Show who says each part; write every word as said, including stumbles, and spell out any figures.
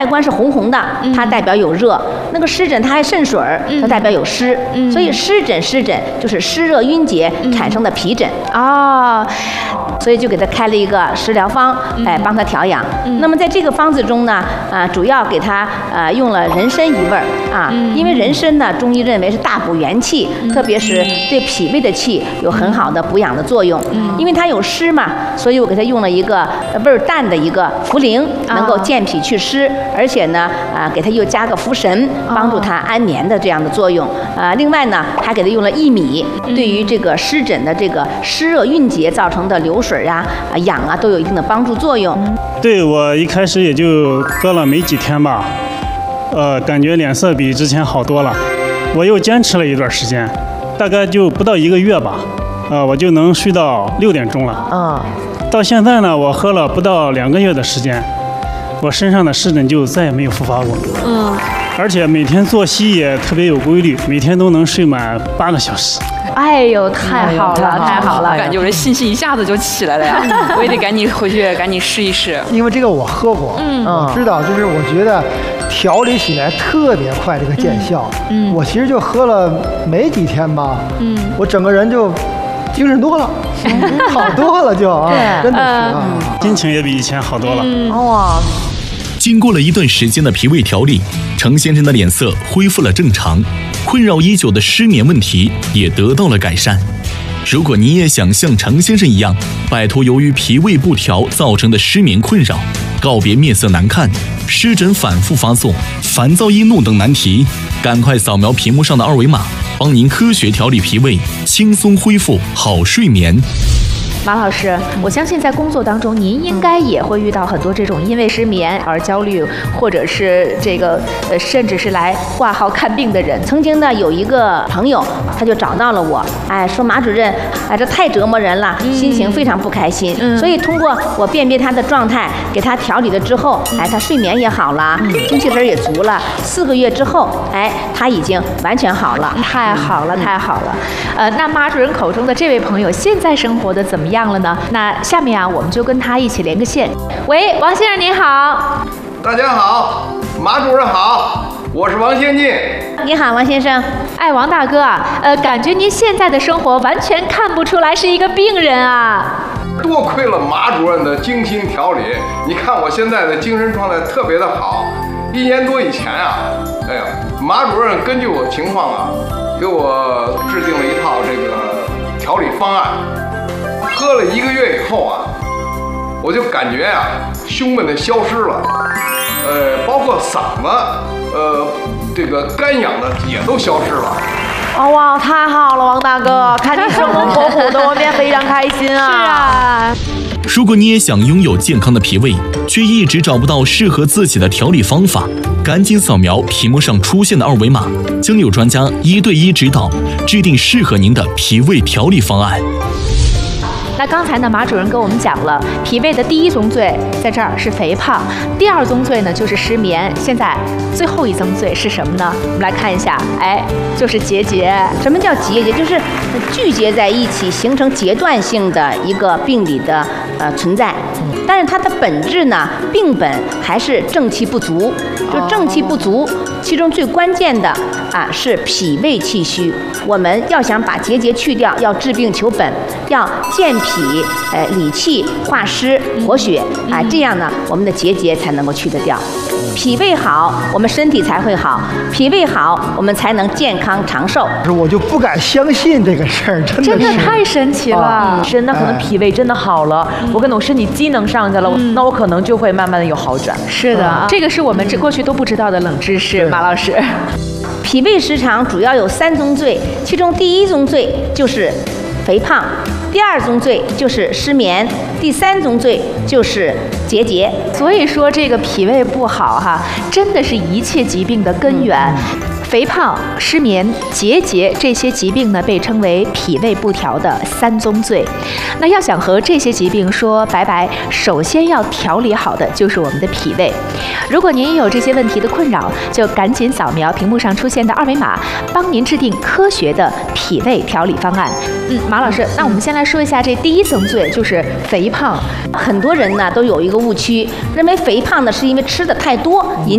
Speaker 1: 外观是红红的，它代表有热；那个湿疹它还渗水儿，它代表有湿。所以湿疹湿疹就是湿热晕结产生的皮疹
Speaker 2: 啊。
Speaker 1: 所以就给他开了一个食疗方，哎，帮他调养。那么在这个方子中呢，啊，主要给他呃用了人参一味儿啊，因为人参呢，中医认为是大补元气，特别是对脾胃的气有很好的补养的作用。因为它有湿嘛，所以我给他用了一个味儿淡的一个茯苓，能够健脾祛湿，而且呢，啊，给他又加个茯神，帮助他安眠的这样的作用。啊，另外呢，还给他用了薏米，对于这个湿疹的这个湿热蕴结造成的流水啊、啊痒啊，都有一定的帮助作用。
Speaker 3: 对，我一开始也就喝了没几天吧，呃，感觉脸色比之前好多了。我又坚持了一段时间，大概就不到一个月吧，呃，我就能睡到六点钟了。
Speaker 2: 嗯，
Speaker 3: 到现在呢，我喝了不到两个月的时间，我身上的湿疹就再也没有复发过。
Speaker 2: 嗯，
Speaker 3: 而且每天作息也特别有规律，每天都能睡满八个小时。
Speaker 2: 哎呦，太好了，太好了！
Speaker 4: 感觉我这信心一下子就起来了呀！我也得赶紧回去，赶紧试一试。
Speaker 5: 因为这个我喝过，嗯，我知道，就是我觉得调理起来特别快，这个见效。嗯，我其实就喝了没几天吧，嗯，我整个人就精神多了，好多了就啊，真的是啊，
Speaker 3: 心情也比以前好多了。
Speaker 2: 哇！
Speaker 6: 经过了一段时间的脾胃调理，程先生的脸色恢复了正常，困扰已久的失眠问题也得到了改善。如果你也想像程先生一样，摆脱由于脾胃不调造成的失眠困扰，告别面色难看、湿疹反复发作、烦躁易怒等难题，赶快扫描屏幕上的二维码，帮您科学调理脾胃，轻松恢复好睡眠。
Speaker 2: 马老师，我相信在工作当中，您应该也会遇到很多这种因为失眠而焦虑，或者是这个呃，甚至是来挂号看病的人。
Speaker 1: 曾经呢，有一个朋友，他就找到了我，哎，说马主任，哎，这太折磨人了，心情非常不开心。嗯、所以通过我辨别他的状态，给他调理了之后，哎，他睡眠也好了，精气神也足了。四个月之后，哎，他已经完全好了。
Speaker 2: 太好了，太好了。呃，那马主任口中的这位朋友，现在生活的怎么样了呢？那下面啊，我们就跟他一起连个线。喂，王先生您好。
Speaker 7: 大家好，马主任好，我是王先进。
Speaker 1: 你好，王先生。
Speaker 2: 哎，王大哥啊，呃，感觉您现在的生活完全看不出来是一个病人啊。
Speaker 7: 多亏了马主任的精心调理，你看我现在的精神状态特别的好。一年多以前啊，哎呀，马主任根据我情况啊，给我制定了一套这个调理方案。喝了一个月以后啊，我就感觉啊，胸闷的消失了，呃，包括嗓子，呃，这个干痒的也都消失了。
Speaker 8: 哦哇，太好了，王大哥，看你生龙活虎的，我们也非常开心啊！
Speaker 2: 是啊。
Speaker 6: 如果你也想拥有健康的脾胃，却一直找不到适合自己的调理方法，赶紧扫描屏幕上出现的二维码，将有专家一对一指导，制定适合您的脾胃调理方案。
Speaker 2: 那刚才呢，马主任跟我们讲了，脾胃的第一宗罪在这儿是肥胖，第二宗罪呢就是失眠，现在最后一宗罪是什么呢？我们来看一下，哎，就是结节。
Speaker 1: 什么叫结节？就是聚结在一起，形成节断性的一个病理的呃存在。但是它的本质呢，病本还是正气不足。就正气不足，其中最关键的啊是脾胃气虚。我们要想把结节去掉，要治病求本，要健脾，呃，理气、化湿、活血啊，这样呢，我们的结节才能够去得掉。脾胃好，我们身体才会好；脾胃好，我们才能健康长寿。
Speaker 5: 我就不敢相信这个事儿，真的是
Speaker 2: 真的太神奇了。
Speaker 8: 啊、是，那可能脾胃真的好了，嗯、我可能我身体机能上去了，嗯、那我可能就会慢慢的有好转。
Speaker 2: 是的，嗯、这个是我们这过去都不知道的冷知识，马老师。
Speaker 1: 脾胃失常主要有三宗罪，其中第一宗罪就是肥胖，第二宗罪就是失眠，第三宗罪就是结节。
Speaker 2: 所以说这个脾胃不好哈，真的是一切疾病的根源。嗯肥胖、失眠、结节这些疾病呢，被称为脾胃不调的三宗罪。那要想和这些疾病说拜拜，首先要调理好的就是我们的脾胃。如果您有这些问题的困扰，就赶紧扫描屏幕上出现的二维码，帮您制定科学的脾胃调理方案。嗯，马老师，那我们先来说一下这第一宗罪，就是肥胖。
Speaker 1: 很多人呢都有一个误区，认为肥胖呢是因为吃的太多引